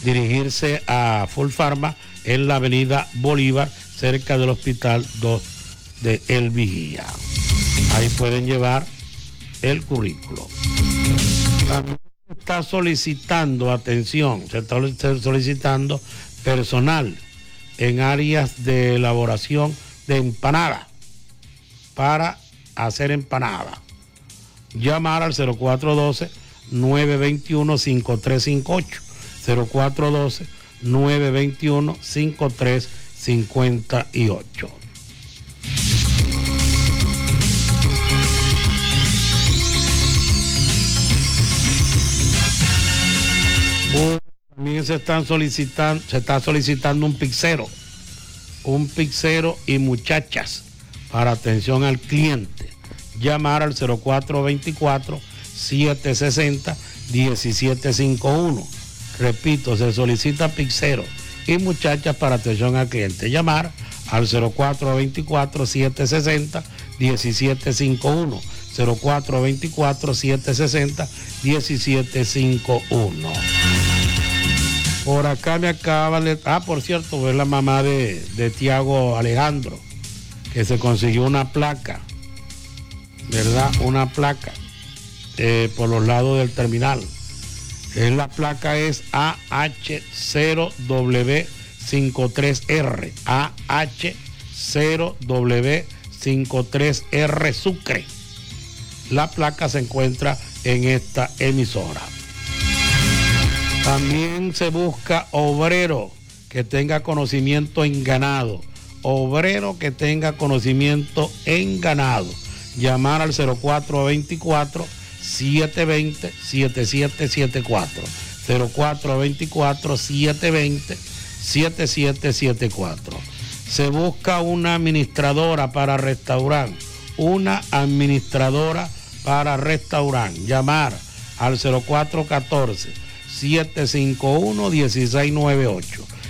dirigirse a Full Pharma en la avenida Bolívar, cerca del Hospital 2 de El Vigía. Ahí pueden llevar el currículo. También se está solicitando, atención, se está solicitando personal en áreas de elaboración de empanada para hacer empanada. Llamar al 0412-921-5358, 0412-921-5358. También se está solicitando un pizzero y muchachas para atención al cliente. Llamar al 0424-760-1751. Repito, se solicita pizzero y muchachas para atención al cliente. Llamar al 0424-760-1751. 0424-760-1751. Por acá me acaban de... por cierto, es la mamá de Tiago Alejandro, que se consiguió una placa, ¿verdad? Una placa por los lados del terminal. La placa es AH0W53R. AH0W53R Sucre. La placa se encuentra en esta emisora. También se busca obrero que tenga conocimiento en ganado. Obrero que tenga conocimiento en ganado. Llamar al 0424-720-7774. 0424-720-7774. Se busca una administradora para restaurante. Una administradora para restaurante. Llamar al 0414-751-1698.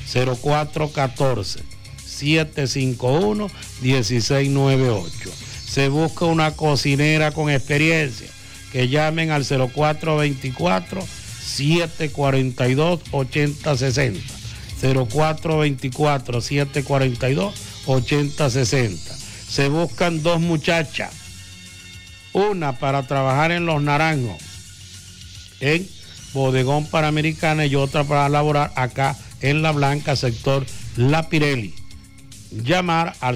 0414-751-1698. Se busca una cocinera con experiencia. Que llamen al 0424-742-8060. 0424-742-8060. Se buscan dos muchachas. Una para trabajar en Los Naranjos, en Bodegón Panamericana, y otra para laborar acá en La Blanca, sector La Pirelli. Llamar al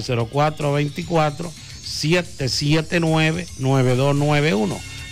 0424-779-9291.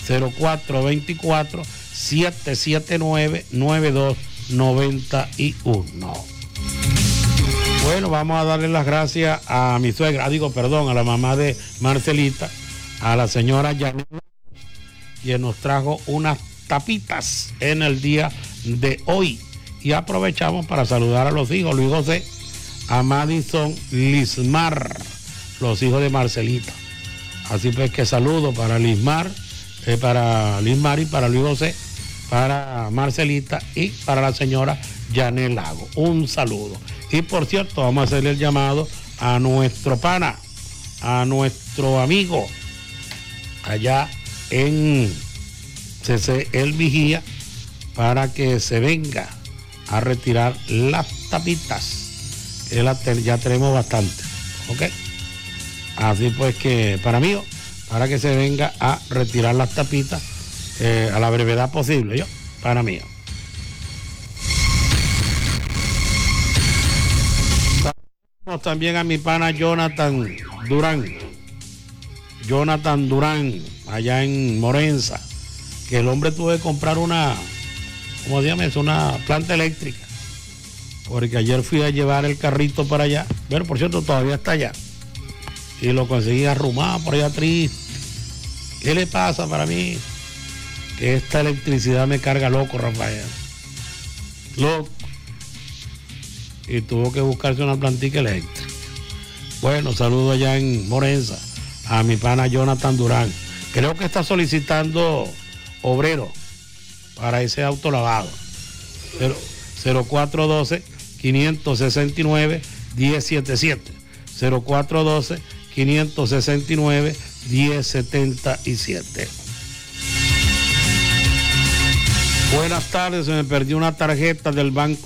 0424-779-9291. Bueno, vamos a darle las gracias a mi suegra, a la mamá de Marcelita, a la señora Janet, quien nos trajo unas tapitas en el día de hoy. Y aprovechamos para saludar a los hijos, Luis José, a Madison, Lismar, los hijos de Marcelita. Así pues que saludo para Lismar y para Luis José, para Marcelita y para la señora Janet Lago. Un saludo. Y por cierto, vamos a hacerle el llamado a nuestro pana, a nuestro amigo allá en CC El Vigía, para que se venga a retirar las tapitas. Ya tenemos bastante, ¿ok? Así pues que para que se venga a retirar las tapitas a la brevedad posible, para mí. También a mi pana Jonathan Durán, allá en Morenza, que el hombre tuvo que comprar una planta eléctrica, porque ayer fui a llevar el carrito para allá, pero por cierto todavía está allá, y lo conseguí arrumado por allá triste. ¿Qué le pasa para mí? Que esta electricidad me carga loco, Rafael. Loco. Y tuvo que buscarse una plantica eléctrica. Bueno, saludo allá en Morenza a mi pana Jonathan Durán. Creo que está solicitando obrero para ese autolavado. 0412-569-1077. 0412-569-1077. Buenas tardes, se me perdió una tarjeta del banco